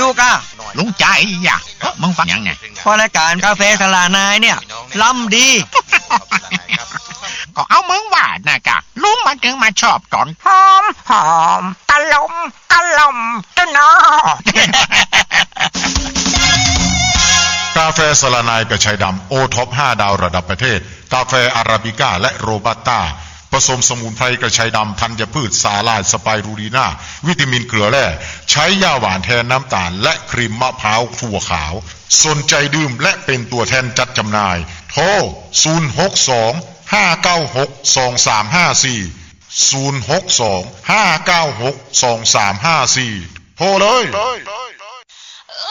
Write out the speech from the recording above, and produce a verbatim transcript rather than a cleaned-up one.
นุกอ่ะลุงใจอ่ะมึงฟังยังไงพอรายการกาแฟสลานายเนี่ยล้ำดีก็เอามึงว่านะกะลุงมันถึงมาชอบตอนหอมหอมตะลมตะลมตะนอกาแฟสลานายกระชายดำโอท็อปห้าดาวระดับประเทศกาแฟอาราบิก้าและโรบัสต้าผสมสมุนไพรกระชายดำธัญพืชสาลายสไปรูลีนาวิตามินเกลือแร่ใช้ยาหวานแทนน้ำตาลและครีมมะพร้าวถั่วขาวสนใจดื่มและเป็นตัวแทนจัดจำหน่ายโทรศูนย์ หก สอง ห้า เก้า หก สอง สาม ห้า สี่ ศูนย์ หก สอง ห้า เก้า หก สอง สาม ห้า สี่โทรเลย